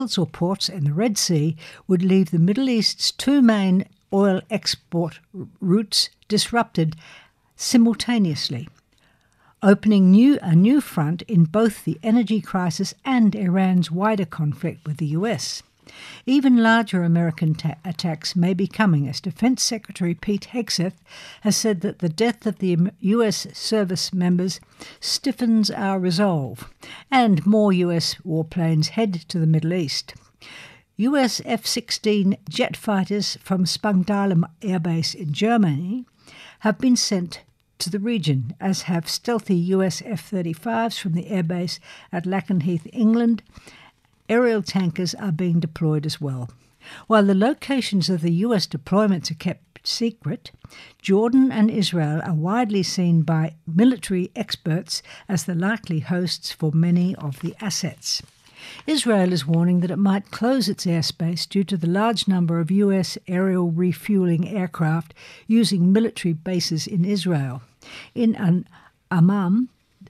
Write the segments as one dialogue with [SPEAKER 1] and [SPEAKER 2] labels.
[SPEAKER 1] or ports in the Red Sea would leave the Middle East's two main oil export routes disrupted simultaneously, opening a new front in both the energy crisis and Iran's wider conflict with the US. Even larger American attacks may be coming, as Defense Secretary Pete Hegseth has said that the death of the US service members stiffens our resolve, and more US warplanes head to the Middle East. US F-16 jet fighters from Spangdahlem Air Base in Germany have been sent to the region, as have stealthy US F-35s from the airbase at Lakenheath, England. Aerial tankers are being deployed as well. While the locations of the US deployments are kept secret, Jordan and Israel are widely seen by military experts as the likely hosts for many of the assets. Israel is warning that it might close its airspace due to the large number of US aerial refueling aircraft using military bases in Israel. In Amman,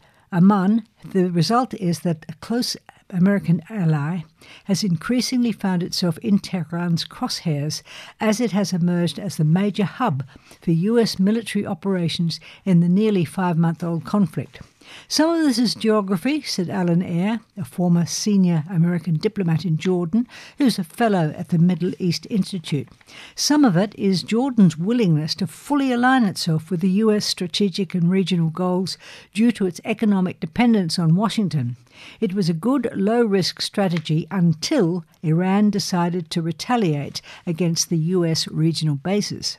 [SPEAKER 1] the result is that a close American ally has increasingly found itself in Tehran's crosshairs as it has emerged as the major hub for US military operations in the nearly 5-month-old conflict. Some of this is geography, said Alan Eyre, a former senior American diplomat in Jordan, who's a fellow at the Middle East Institute. Some of it is Jordan's willingness to fully align itself with the US strategic and regional goals due to its economic dependence on Washington. It was a good low-risk strategy until Iran decided to retaliate against the US regional bases.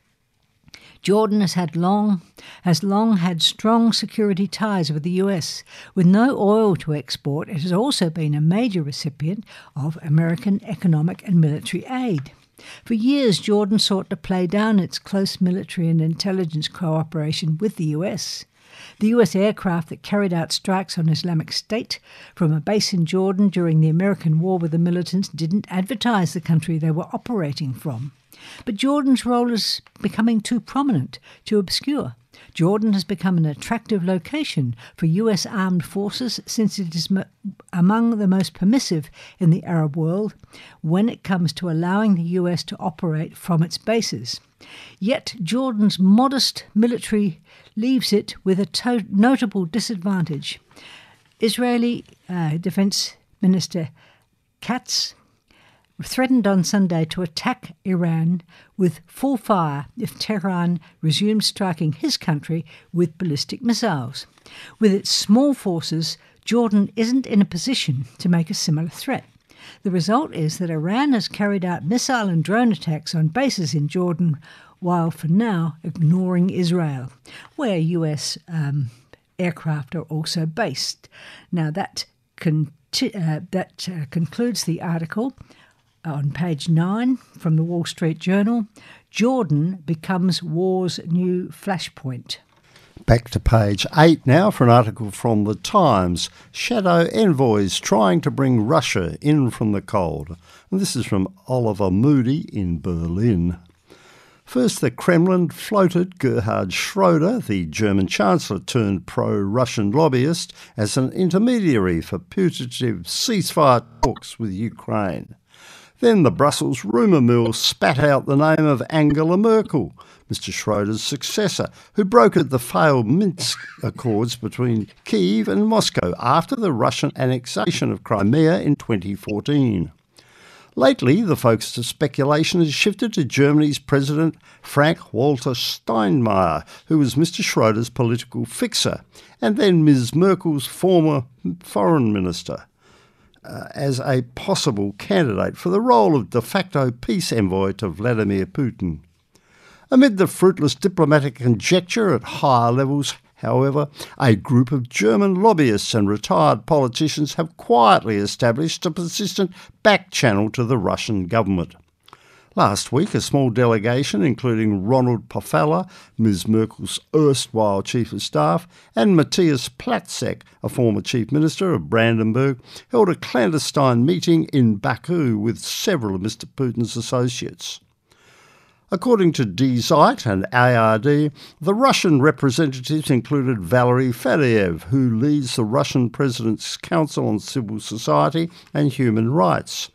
[SPEAKER 1] Jordan has long had strong security ties with the US. With no oil to export, it has also been a major recipient of American economic and military aid. For years, Jordan sought to play down its close military and intelligence cooperation with the US. The US aircraft that carried out strikes on Islamic State from a base in Jordan during the American war with the militants didn't advertise the country they were operating from. But Jordan's role is becoming too prominent, too obscure. Jordan has become an attractive location for US armed forces since it is among the most permissive in the Arab world when it comes to allowing the US to operate from its bases. Yet Jordan's modest military leaves it with a notable disadvantage. Israeli Defense Minister Katz threatened on Sunday to attack Iran with full fire if Tehran resumed striking his country with ballistic missiles. With its small forces, Jordan isn't in a position to make a similar threat. The result is that Iran has carried out missile and drone attacks on bases in Jordan, while for now ignoring Israel, where US aircraft are also based. Now that concludes the article. On page 9 from the Wall Street Journal, Jordan becomes war's new flashpoint.
[SPEAKER 2] Back to page 8 now for an article from The Times. Shadow envoys trying to bring Russia in from the cold. And this is from Oliver Moody in Berlin. First, the Kremlin floated Gerhard Schroeder, the German Chancellor turned pro-Russian lobbyist, as an intermediary for putative ceasefire talks with Ukraine. Then the Brussels rumour mill spat out the name of Angela Merkel, Mr Schroeder's successor, who brokered the failed Minsk Accords between Kyiv and Moscow after the Russian annexation of Crimea in 2014. Lately, the focus of speculation has shifted to Germany's President Frank-Walter Steinmeier, who was Mr Schroeder's political fixer, and then Ms Merkel's former foreign minister, as a possible candidate for the role of de facto peace envoy to Vladimir Putin. Amid the fruitless diplomatic conjecture at higher levels, however, a group of German lobbyists and retired politicians have quietly established a persistent back channel to the Russian government. Last week, a small delegation, including Ronald Pofalla, Ms Merkel's erstwhile Chief of Staff, and Matthias Platzek, a former Chief Minister of Brandenburg, held a clandestine meeting in Baku with several of Mr Putin's associates. According to Die Zeit and ARD, the Russian representatives included Valery Fedyaev, who leads the Russian President's Council on Civil Society and Human Rights.